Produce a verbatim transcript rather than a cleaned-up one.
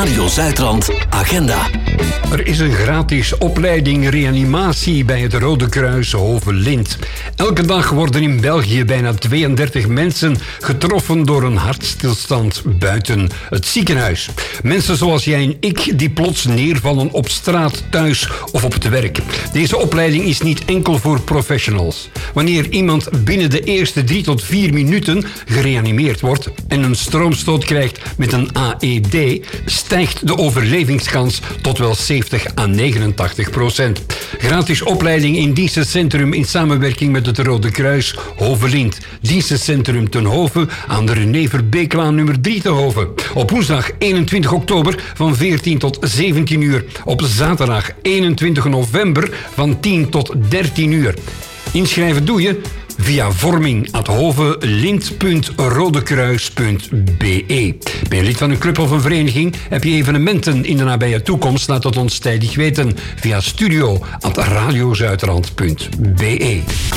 Radio Zuidrand Agenda. Er is een gratis opleiding reanimatie bij het Rode Kruis Hoeve-Lint. Elke dag worden in België bijna tweeëndertig mensen getroffen door een hartstilstand buiten het ziekenhuis. Mensen zoals jij en ik die plots neervallen op straat, thuis of op het werk. Deze opleiding is niet enkel voor professionals. Wanneer iemand binnen de eerste drie tot vier minuten gereanimeerd wordt en een stroomstoot krijgt met een A E D, stijgt de overlevingskans tot wel zeventig à negenentachtig procent. Gratis opleiding in dienstencentrum in samenwerking met het Rode Kruis Hoeve-Lint. Dienstencentrum Ten Hove aan de René Verbeeklaan nummer drie te Hove. Op woensdag eenentwintig oktober van veertien tot zeventien uur. Op zaterdag eenentwintig november van tien tot dertien uur. Inschrijven doe je via vorming at hovelint punt rodekruis punt b e. Ben je lid van een club of een vereniging? Heb je evenementen in de nabije toekomst? Laat het ons tijdig weten via studio at radiozuidrand punt b e.